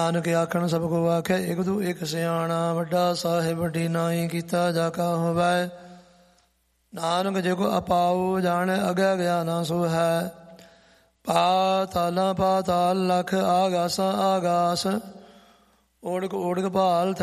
ਨਾਨਕ ਆਖਣ ਸਭ ਕੋ ਆਖੈ, ਇਕ ਦੂ ਇਕ ਸਿਆਣਾ, ਵੱਡਾ ਸਾਹਿਬ ਵੱਡੀ ਨਾਹੀ, ਕੀਤਾ ਜਾ ਕਾ ਹੋਵੈ। ਨਾਨਕ ਜੇ ਕੋ ਅਪਾਉ ਜਾਣੈ, ਅਗੈ ਗਿਆ ਨਾ ਸੋ ਹੈ। ਪਾਤਾਲਾਂ ਪਾਤਾਲ, ਲਖ ਆਗਾਸਾਂ ਆਗਾਸ, ਓੜਕ ਓੜਕ ਭਾਲ